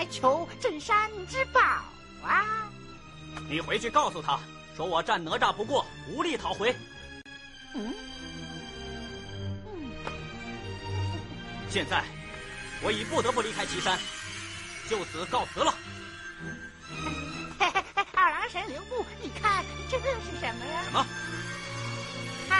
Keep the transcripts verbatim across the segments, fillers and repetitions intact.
求镇山之宝啊！ 你回去告诉他，说我战哪吒不过，无力讨回。 嗯，嗯现在我已不得不离开岐山，就此告辞了。 二郎神留步，你看这是什么呀？ 什么？ 啊！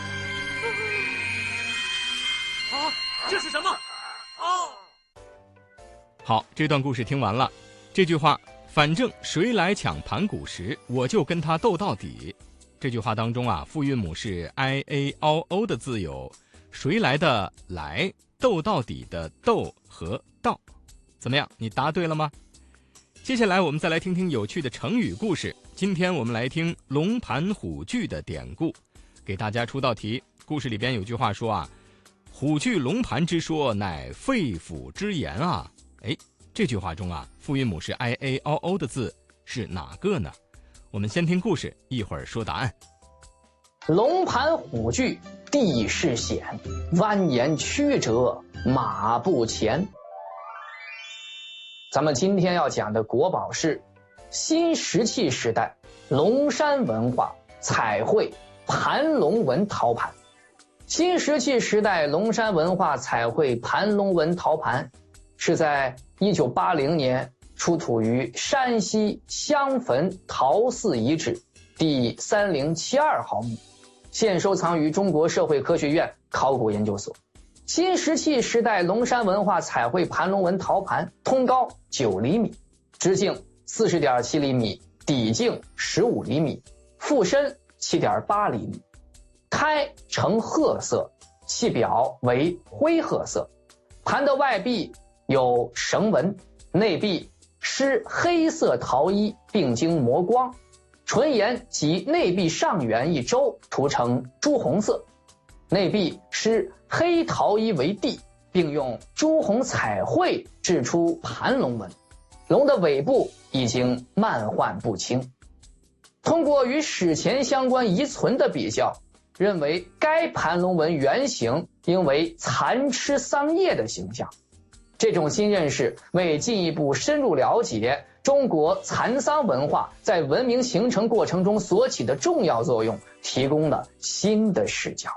啊！这是什么？哦！ 好，这段故事听完了。这句话，反正谁来抢盘古石，我就跟他斗到底。这句话当中啊，复韵母是 i a o o 的字有谁来的来，斗到底的斗和到。怎么样，你答对了吗？接下来我们再来听听有趣的成语故事。今天我们来听龙盘虎踞的典故，给大家出道题。故事里边有句话说啊，虎踞龙盘之说乃肺腑之言啊。哎，这句话中啊，复韵母是 i a o o 的字是哪个呢？我们先听故事，一会儿说答案。 龙盘虎踞，地势险，蜿蜒曲折，马不前。咱们今天要讲的国宝是新石器时代龙山文化彩绘盘龙纹陶盘。新石器时代龙山文化彩绘盘龙纹陶盘是在一九八零年出土于山西襄汾陶寺遗址第三零七二毫米，现收藏于中国社会科学院考古研究所。新石器时代龙山文化彩绘盘龙纹陶盘通高九厘米，直径 四十点七厘米，底径十五厘米，腹深 七点八厘米，胎呈褐色，器表为灰褐色。盘的外壁有绳纹，内壁施黑色陶衣并经磨光，唇沿及内壁上缘一周涂成朱红色，内壁施黑陶衣为地，并用朱红彩绘制出盘龙纹。龙的尾部已经漫浣不清。通过与史前相关遗存的比较，认为该盘龙纹原型应为蚕吃桑叶的形象。这种新认识为进一步深入了解中国蚕桑文化在文明形成过程中所起的重要作用提供了新的视角。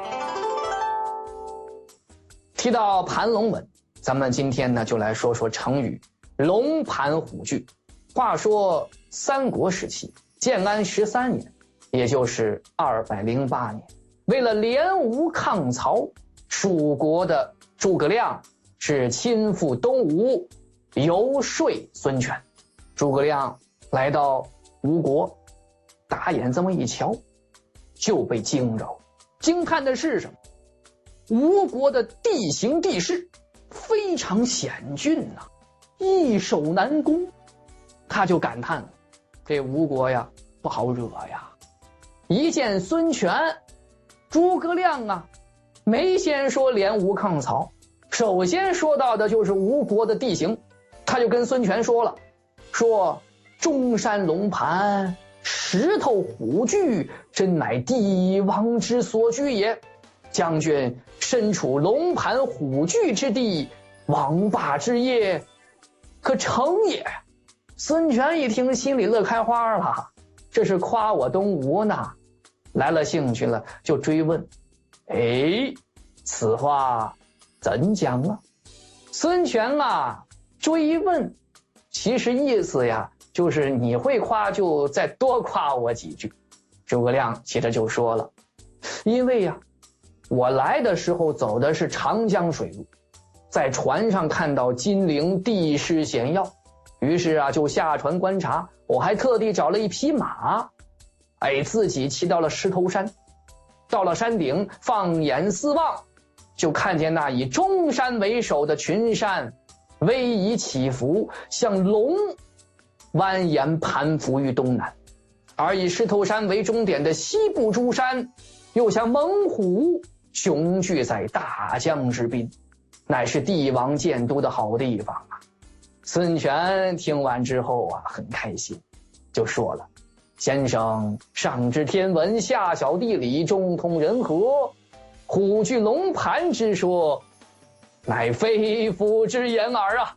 提到盘龙纹，咱们今天呢就来说说成语龙盘虎踞。话说三国时期建安十三年，也就是二百零八年，为了联吴抗曹，蜀国的诸葛亮是亲赴东吴游说孙权。诸葛亮来到吴国，打眼这么一瞧，就被惊着。惊叹的是什么？吴国的地形地势非常险峻呐、啊，易守难攻。他就感叹了，这吴国呀不好惹呀。一见孙权，诸葛亮啊没先说联吴抗曹，首先说到的就是吴国的地形。他就跟孙权说了，说中山龙盘，石头虎踞，真乃帝王之所居也。将军身处龙盘虎踞之地，王霸之业可成也。孙权一听心里乐开花了，这是夸我东吴呢。来了兴趣了，就追问，哎，此话怎讲啊？孙权啊追问，其实意思呀就是你会夸就再多夸我几句。诸葛亮接着就说了，因为呀我来的时候走的是长江水路，在船上看到金陵地势险要，于是啊就下船观察，我还特地找了一匹马，哎，自己骑到了石头山。到了山顶，放眼四望，就看见那以中山为首的群山逶迤起伏，像龙蜿蜒盘伏于东南，而以石头山为终点的西部诸山又像猛虎雄踞在大江之滨，乃是帝王建都的好地方啊。孙权听完之后啊很开心，就说了，先生上知天文，下晓地理，中通人和，虎踞龙盘之说乃肺腑之言耳啊。